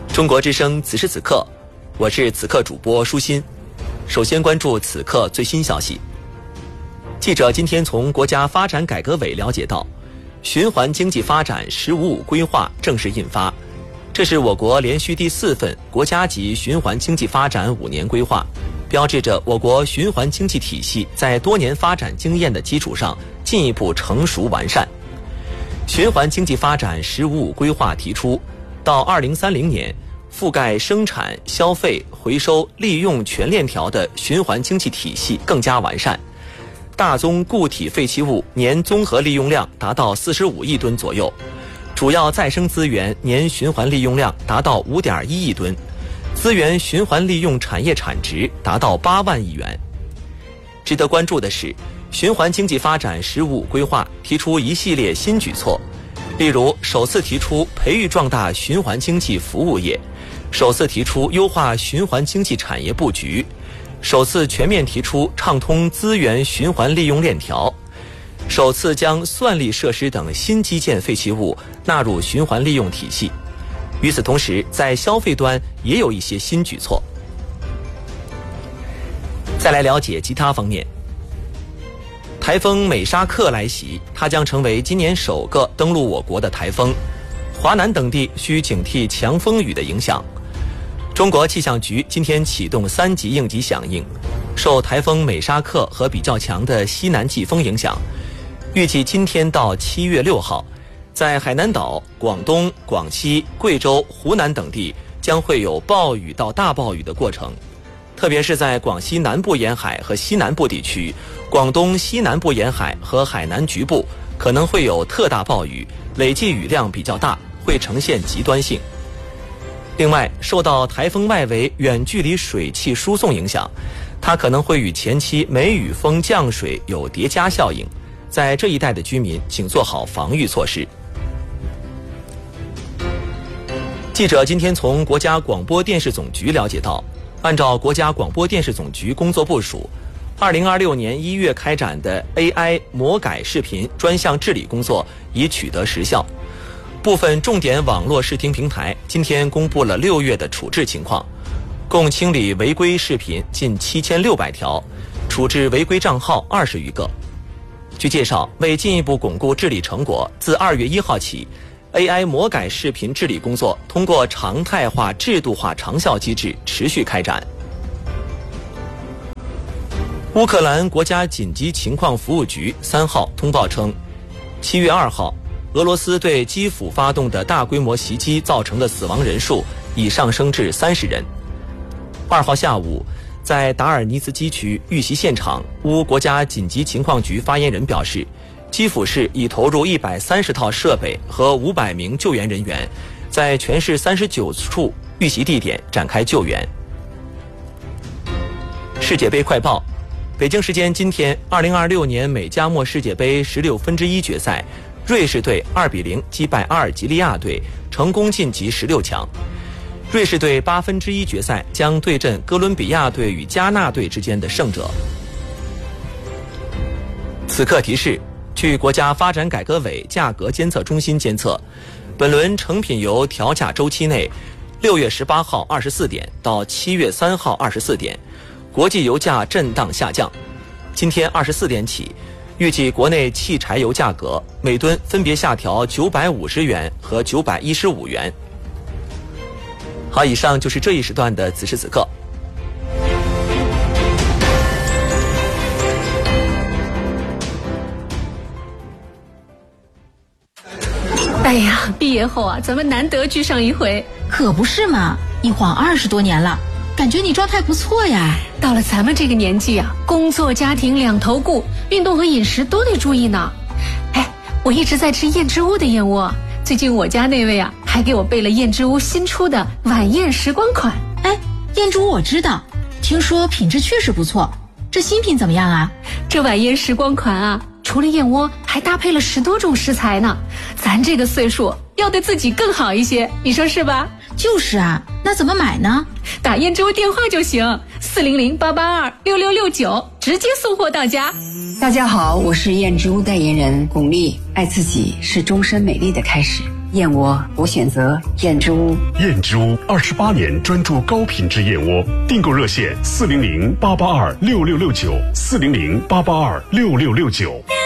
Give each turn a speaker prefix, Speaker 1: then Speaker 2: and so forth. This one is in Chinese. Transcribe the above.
Speaker 1: 中国之声此时此刻，我是此刻主播舒心。首先关注此刻最新消息。记者今天从国家发展改革委了解到，循环经济发展“十五五”规划正式印发，这是我国连续第4份国家级循环经济发展5年规划，标志着我国循环经济体系在多年发展经验的基础上进一步成熟完善。循环经济发展“十五五”规划提出，到2030年，覆盖生产、消费、回收、利用全链条的循环经济体系更加完善，大宗固体废弃物年综合利用量达到45亿吨左右，主要再生资源年循环利用量达到5.1亿吨，资源循环利用产业产值达到8万亿元。值得关注的是，循环经济发展“十五五”规划提出一系列新举措，例如首次提出培育壮大循环经济服务业，首次提出优化循环经济产业布局，首次全面提出畅通资源循环利用链条，首次将算力设施等新基建废弃物纳入循环利用体系。与此同时，在消费端也有一些新举措。再来了解其他方面。台风美沙克来袭，它将成为今年首个登陆我国的台风，华南等地需警惕强风雨的影响。中国气象局今天启动3级应急响应，受台风美沙克和比较强的西南季风影响，预计今天到7月6号，在海南岛、广东、广西、贵州、湖南等地将会有暴雨到大暴雨的过程，特别是在广西南部沿海和西南部地区，广东西南部沿海和海南局部可能会有特大暴雨，累计雨量比较大，会呈现极端性。另外，受到台风外围远距离水汽输送影响，它可能会与前期梅雨风降水有叠加效应，在这一带的居民请做好防御措施。记者今天从国家广播电视总局了解到，按照国家广播电视总局工作部署，2026年1月开展的 AI 魔改视频专项治理工作已取得实效。部分重点网络视听平台今天公布了6月的处置情况，共清理违规视频近7600条，处置违规账号20余个。据介绍，为进一步巩固治理成果，自2月1号起， AI 魔改视频治理工作通过常态化、制度化长效机制持续开展。乌克兰国家紧急情况服务局3号通报称，7月2号，俄罗斯对基辅发动的大规模袭击造成的死亡人数已上升至30人。2号下午，在达尔尼茨基区遇袭现场，乌国家紧急情况局发言人表示，基辅市已投入130套设备和500名救援人员，在全市39处遇袭地点展开救援。世界杯快报，北京时间今天，2026年美加墨世界杯16分之一决赛，瑞士队2比0击败阿尔及利亚队，成功晋级16强。瑞士队8分之一决赛将对阵哥伦比亚队与加纳队之间的胜者。此刻提示，据国家发展改革委价格监测中心监测，本轮成品油调价周期内，6月18号24点到7月3号24点，国际油价震荡下降。今天24点起，预计国内汽柴油价格每吨分别下调950元和915元。好，以上就是这一时段的此时此刻。
Speaker 2: 哎呀，毕业后啊，咱们难得聚上一回。
Speaker 3: 可不是嘛，一晃20多年了，感觉你状态不错呀。
Speaker 2: 到了咱们这个年纪啊，工作家庭两头顾，运动和饮食都得注意呢。哎，我一直在吃燕之屋的燕窝，最近我家那位啊，还给我备了燕之屋新出的晚宴时光款。
Speaker 3: 哎，燕之屋我知道，听说品质确实不错，这新品怎么样啊？
Speaker 2: 这晚宴时光款啊，除了燕窝，还搭配了10多种食材呢。咱这个岁数要对自己更好一些，你说是吧？
Speaker 3: 就是啊，那怎么买呢？
Speaker 2: 打燕之屋电话就行，400-882-6669，直接送货到家。
Speaker 4: 大家好，我是燕之屋代言人巩俐。爱自己是终身美丽的开始。 燕窝，我选择燕之屋。
Speaker 5: 燕之屋28年专注高品质燕窝，订购热线400-882-6669，400-882-6669。